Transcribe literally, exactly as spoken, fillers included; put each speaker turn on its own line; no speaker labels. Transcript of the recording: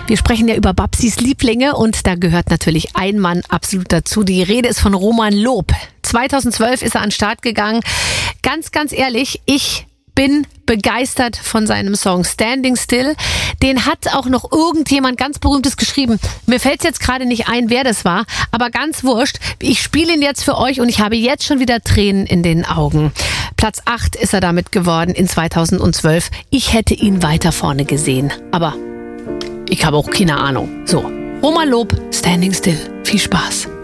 Wir sprechen ja über Babsis Lieblinge und da gehört natürlich ein Mann absolut dazu. Die Rede ist von Roman Loob. zweitausendzwölf ist er an den Start gegangen. Ganz, ganz ehrlich, ich bin begeistert von seinem Song Standing Still. Den hat auch noch irgendjemand ganz Berühmtes geschrieben. Mir fällt jetzt gerade nicht ein, wer das war, aber ganz wurscht. Ich spiele ihn jetzt für euch und ich habe jetzt schon wieder Tränen in den Augen. Platz acht ist er damit geworden in zweitausendzwölf. Ich hätte ihn weiter vorne gesehen, aber ich habe auch keine Ahnung. So, Roman Loob, Standing Still. Viel Spaß.